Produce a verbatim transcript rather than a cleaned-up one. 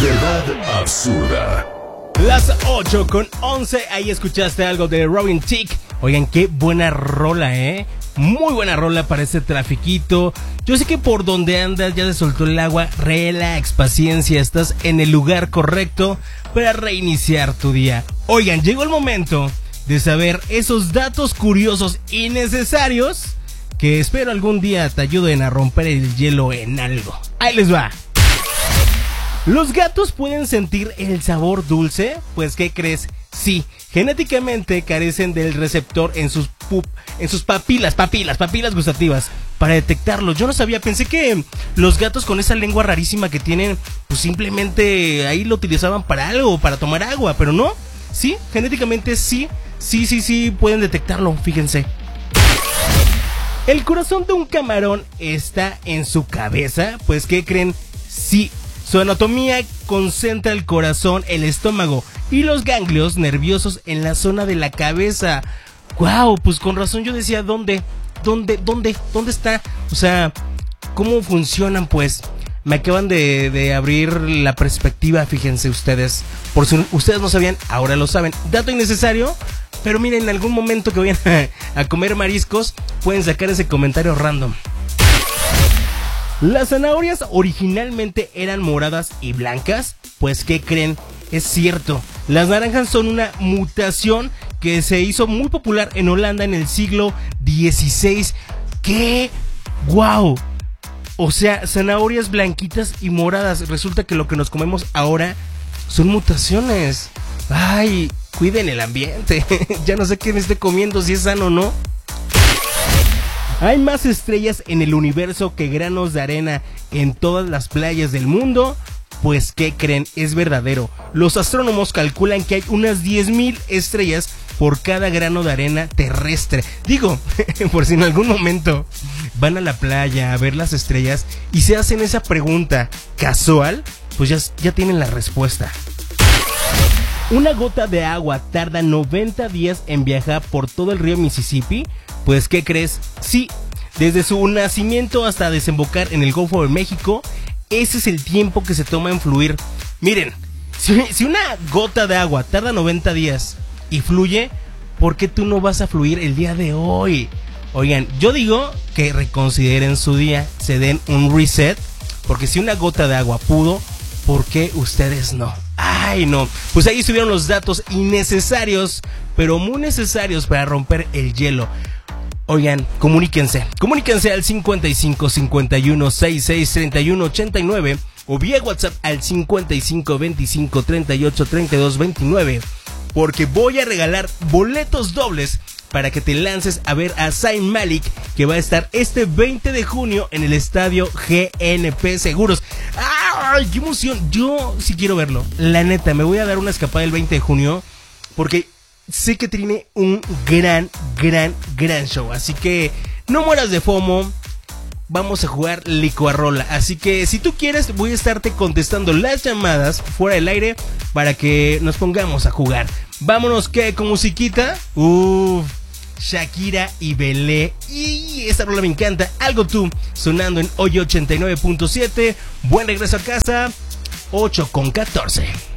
Verdad absurda. Las ocho con once, ahí escuchaste algo de Robin Thicke. Oigan, qué buena rola, ¿eh? Muy buena rola para este trafiquito. Yo sé que por donde andas ya se soltó el agua. Relax, paciencia, estás en el lugar correcto para reiniciar tu día. Oigan, llegó el momento de saber esos datos curiosos y necesarios que espero algún día te ayuden a romper el hielo en algo. Ahí les va. ¿Los gatos pueden sentir el sabor dulce? Pues, ¿qué crees? Sí, genéticamente carecen del receptor en sus pup, en sus papilas, papilas, papilas gustativas para detectarlo. Yo no sabía, pensé que los gatos con esa lengua rarísima que tienen, pues simplemente ahí lo utilizaban para algo, para tomar agua, pero no. Sí, genéticamente sí, sí, sí, sí pueden detectarlo, fíjense. ¿El corazón de un camarón está en su cabeza? Pues, ¿qué creen? Sí. Su anatomía concentra el corazón, el estómago y los ganglios nerviosos en la zona de la cabeza. ¡Wow! Pues con razón yo decía, ¿dónde? ¿Dónde? ¿Dónde? ¿Dónde está? O sea, ¿cómo funcionan pues? Me acaban de, de abrir la perspectiva, fíjense ustedes. Por si ustedes no sabían, ahora lo saben. Dato innecesario, pero miren, en algún momento que vayan a, a comer mariscos, pueden sacar ese comentario random. ¿Las zanahorias originalmente eran moradas y blancas? Pues, ¿qué creen? Es cierto, las naranjas son una mutación que se hizo muy popular en Holanda en el siglo dieciséis. ¿Qué? ¡Wow! O sea, zanahorias blanquitas y moradas. Resulta que lo que nos comemos ahora son mutaciones. ¡Ay! Cuiden el ambiente. Ya no sé qué me esté comiendo, si es sano o no. ¿Hay más estrellas en el universo que granos de arena en todas las playas del mundo? Pues, ¿qué creen? Es verdadero. Los astrónomos calculan que hay unas diez mil estrellas por cada grano de arena terrestre. Digo, por si en algún momento van a la playa a ver las estrellas y se hacen esa pregunta casual, pues ya, ya tienen la respuesta. ¿Una gota de agua tarda noventa días en viajar por todo el río Mississippi? Pues, ¿qué crees? Sí, desde su nacimiento hasta desembocar en el Golfo de México, ese es el tiempo que se toma en fluir. Miren, si, si una gota de agua tarda noventa días y fluye, ¿por qué tú no vas a fluir el día de hoy? Oigan, yo digo que reconsideren su día, se den un reset, porque si una gota de agua pudo, ¿por qué ustedes no? Ay, no. Pues ahí estuvieron los datos innecesarios, pero muy necesarios para romper el hielo. Oigan, comuníquense, comuníquense al cincuenta y cinco, cincuenta y uno, sesenta y seis, treinta y uno, ochenta y nueve o vía WhatsApp al cincuenta y cinco, veinticinco, treinta y ocho, treinta y dos, veintinueve, porque voy a regalar boletos dobles para que te lances a ver a Zayn Malik, que va a estar este veinte de junio en el estadio G N P Seguros. ¡Ay, qué emoción! Yo sí quiero verlo, la neta, me voy a dar una escapada el veinte de junio, porque sé que tiene un gran, gran, gran show. Así que no mueras de FOMO. Vamos a jugar licuarrola. Así que si tú quieres, voy a estarte contestando las llamadas fuera del aire para que nos pongamos a jugar. Vámonos, ¿qué? Con musiquita. Uff, Shakira y Belé. Y esta rola me encanta. Algo tú, sonando en Hoy ochenta y nueve punto siete. Buen regreso a casa. ocho con catorce.